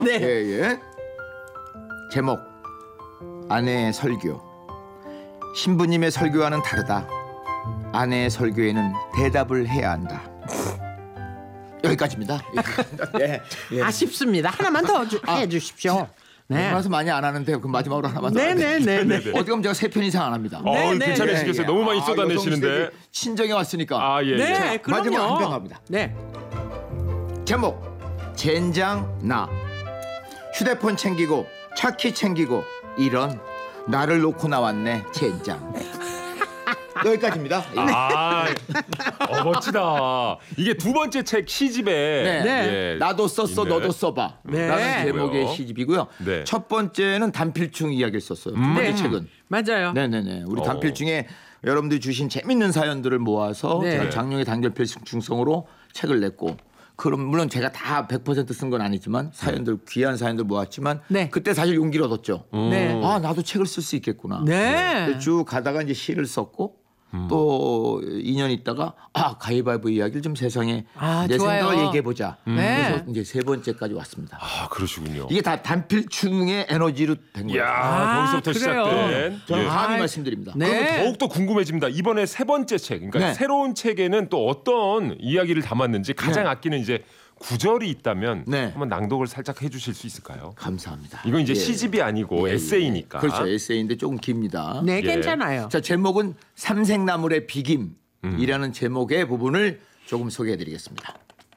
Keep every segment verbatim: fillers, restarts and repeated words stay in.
네. 예, 예. 제목 아내의 설교. 신부님의 설교와는 다르다. 아내의 설교에는 대답을 해야 한다. 여기까지입니다. 예, 예. 아쉽습니다. 하나만 더 주, 아, 해주십시오. 네. 웬만해서 많이 안 하는데 그 마지막으로 하나만 더. 네네네. 어디 가면 제가 세 편 이상 안 합니다. 어, 네, 네. 괜찮으시겠어요? 예, 예. 너무 많이 아, 쏟아내시는데. 여성 세대 친정에 왔으니까. 아, 예, 네, 예. 그럼요. 마지막 한 편 갑니다. 네. 제목 젠장 나. 휴대폰 챙기고 차키 챙기고 이런 나를 놓고 나왔네 젠장. 여기까지입니다. 아, 어, 멋지다. 이게 두 번째 책 시집에 네. 네. 예, 나도 썼어 있네. 너도 써봐 네. 라는 제목의 뭐요? 시집이고요. 네. 첫 번째는 단필충 이야기를 썼어요. 두 번째 네. 책은 맞아요. 네네네 우리 어. 단필충에 여러분들이 주신 재밌는 사연들을 모아서 네. 제가 장룡의 단결필충성으로 책을 냈고, 그럼 물론 제가 다 백 퍼센트 쓴 건 아니지만 사연들 귀한 사연들 모았지만 네. 그때 사실 용기를 얻었죠. 네. 아 나도 책을 쓸 수 있겠구나. 네. 쭉 가다가 이제 시를 썼고 또 이 년 있다가 아 가위바위보 이야기를 좀 세상에 아, 내 좋아요. 생각을 얘기해 보자. 네. 그래서 이제 세 번째까지 왔습니다. 아, 그러시군요. 이게 다 단필충의 에너지로 된 거예요. 이야, 아, 거기서부터 그래요? 시작된. 저는 예. 감히 아, 말씀드립니다. 네. 그러면 더욱더 궁금해집니다. 이번에 세 번째 책, 그러니까 네. 새로운 책에는 또 어떤 이야기를 담았는지 가장 네. 아끼는 이제 구절이 있다면 네. 한번 낭독을 살짝 해주실 수 있을까요? 감사합니다. 이건 이제 예. 시집이 아니고 예, 예. 에세이니까. 그렇죠. 에세이인데 조금 깁니다. 네, 예. 괜찮아요. 자, 제목은 삼색나물의 비김이라는 제목의 부분을 조금 소개해드리겠습니다.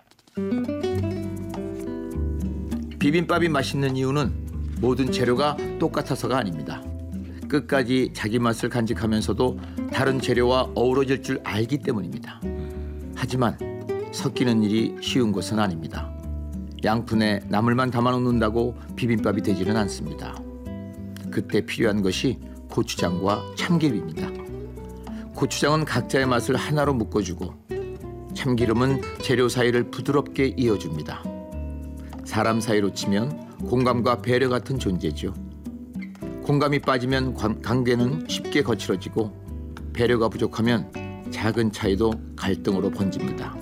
비빔밥이 맛있는 이유는 모든 재료가 똑같아서가 아닙니다. 끝까지 자기 맛을 간직하면서도 다른 재료와 어우러질 줄 알기 때문입니다. 하지만 섞이는 일이 쉬운 것은 아닙니다. 양푼에 나물만 담아놓는다고 비빔밥이 되지는 않습니다. 그때 필요한 것이 고추장과 참기름입니다. 고추장은 각자의 맛을 하나로 묶어주고 참기름은 재료 사이를 부드럽게 이어줍니다. 사람 사이로 치면 공감과 배려 같은 존재죠. 공감이 빠지면 관, 관계는 쉽게 거칠어지고 배려가 부족하면 작은 차이도 갈등으로 번집니다.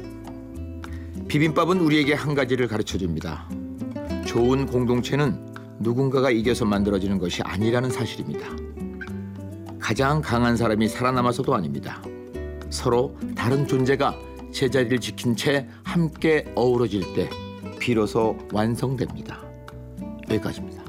비빔밥은 우리에게 한 가지를 가르쳐줍니다. 좋은 공동체는 누군가가 이겨서 만들어지는 것이 아니라는 사실입니다. 가장 강한 사람이 살아남아서도 아닙니다. 서로 다른 존재가 제자리를 지킨 채 함께 어우러질 때 비로소 완성됩니다. 여기까지입니다.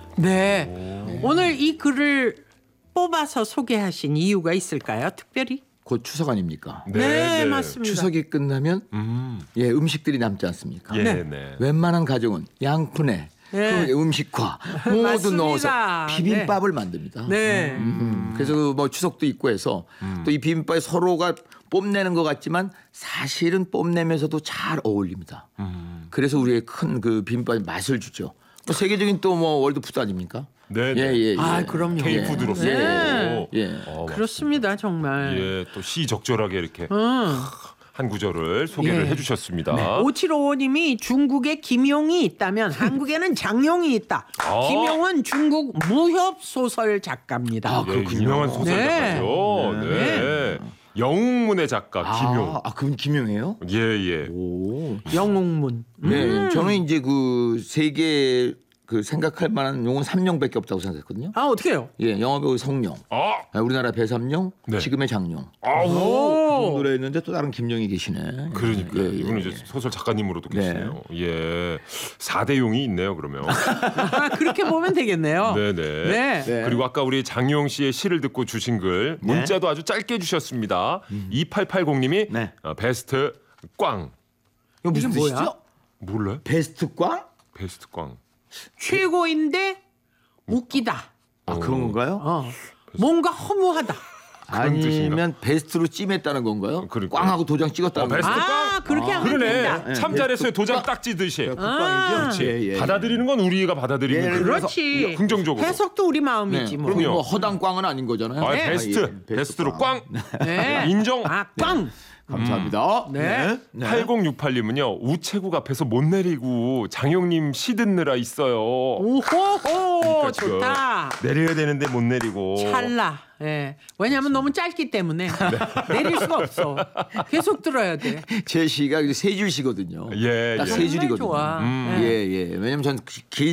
네. 오늘 이 글을 뽑아서 소개하신 이유가 있을까요? 특별히? 곧 추석 아닙니까? 네, 맞습니다. 추석이 끝나면 음. 예, 음식들이 남지 않습니까? 예, 네. 네. 웬만한 가정은 양푼에 네. 그 음식과 모두 맞습니다. 넣어서 비빔밥을 만듭니다. 네. 음, 그래서 뭐 추석도 있고 해서 또 이 비빔밥이 서로가 뽐내는 것 같지만 사실은 뽐내면서도 잘 어울립니다. 그래서 우리의 큰 그 비빔밥의 맛을 주죠. 뭐 세계적인 또 뭐 월드푸드 아닙니까? 네, 네. 예, 예, 예. 아, 그럼요. K푸드로서. 네. 예. 어, 그렇습니다, 정말. 예, 또 시적절하게 이렇게 음. 한 구절을 소개를 예. 해주셨습니다. 오칠오오님이 중국에 김용이 있다면 한국에는 장용이 있다. 아. 김용은 중국 무협 소설 작가입니다. 아, 예, 그렇군요. 유명한 소설 네. 작가죠. 네. 네. 영웅문의 작가 김용. 아, 아 그분 김용이에요? 예, 예. 오. 영웅문. 네, 저는 이제 그 세계 그 생각할 만한 용은 삼룡밖에 없다고 생각했거든요. 아, 어떻게 해요? 예, 영화배우 성룡, 아, 아, 우리나라 배삼룡, 네. 지금의 장룡. 아우. 오. 그 노래 했는데 또 다른 김용이 계시네. 그러니까 예, 예, 이분은 예. 이제 소설 작가님으로도 네. 계시네요. 예, 사 대 용이 있네요. 그러면. 아, 그렇게 보면 되겠네요. 네네. 네. 네. 그리고 아까 우리 장용 씨의 시를 듣고 주신 글 문자도 아주 짧게 주셨습니다. 이팔팔공님이 네. 어, 베스트 꽝. 이거 무슨 이게 뭐야? 뜻이죠? 몰라요? 베스트 꽝? 베스트 꽝. 최고인데 웃기다. 아 그런 건가요? 어. 뭔가 허무하다. 그런 뜻인가? 아니면 베스트로 찜했다는 건가요? 그러니까요. 꽝하고 도장 찍었다는 어, 베스트 건가요? 아, 그렇게 하면 그러네. 된다. 참 네, 잘했어요. 베스트 도장 꽝. 딱 찌듯이. 그 꽝이죠? 그렇지. 예, 예, 예. 받아들이는 건 우리가 받아들이는 예, 거예요. 그렇지. 긍정적으로. 해석도 우리 네. 마음이지 뭐. 그리고 뭐 허당 꽝은 아닌 거잖아요. 아, 네. 베스트. 아, 예. 베스트로 꽝. 네. 인정. 아, 꽝. 감사합니다. 네. 네. 팔공육팔님은요 우체국 앞에서 못 내리고 장영님 시 듣느라 있어요. 오호호 그러니까 지금 좋다. 내려야 되는데 못 내리고. 찰나. 예. 왜냐하면 너무 짧기 때문에 내릴 수가 없어. 계속 들어야 돼. 제 시가 세 줄시거든요. 예, 딱 예. 세 정말 줄이거든요. 좋아. 음. 예. 예, 예. 왜냐면 전 길